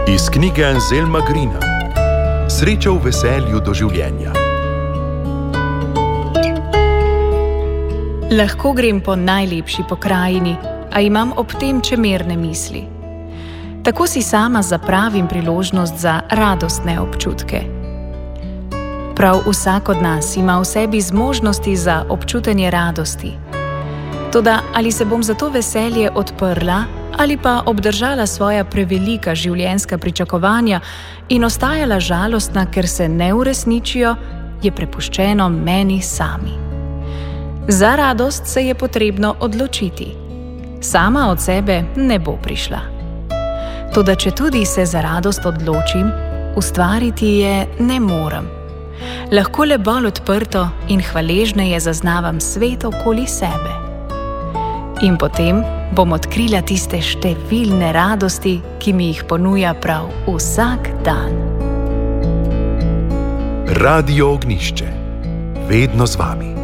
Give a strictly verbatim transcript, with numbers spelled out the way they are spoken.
Iz knjige Anselma Grina Sreča v veselju do življenja. Lahko grem po najlepši pokrajini, a imam ob tem čemerne misli. Tako si sama zapravim priložnost za radostne občutke. Prav vsak od nas ima v sebi zmožnosti za občutenje radosti. Toda ali se bom za to veselje odprla ali pa obdržala svoja prevelika življenjska pričakovanja in ostajala žalostna, ker se ne uresničijo, je prepuščeno meni sami. Za radost se je potrebno odločiti. Sama od sebe ne bo prišla. Toda četudi se za radost odločim, ustvariti je ne morem. Lahko le bolj odprto in hvaležneje zaznavam svet okoli sebe. In potem bom odkrila tiste številne radosti, ki mi jih ponuja prav vsak dan. Radio Ognjišče. Vedno z vami.